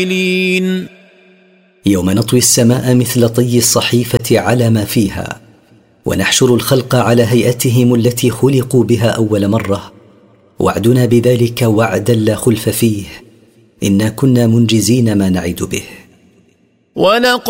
يوم نطوي السماء مثل طي الصحيفة على ما فيها، ونحشر الخلق على هيئتهم التي خلقوا بها أول مرة، وعدنا بذلك وعدا لا خلف فيه، إنا كنا منجزين ما نعد به.